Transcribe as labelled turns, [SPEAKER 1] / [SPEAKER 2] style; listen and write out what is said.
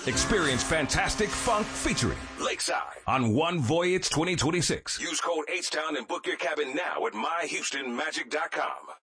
[SPEAKER 1] Experience fantastic funk featuring Lakeside on One Voyage 2026. Use code H-Town and book your cabin now at myhoustonmagic.com.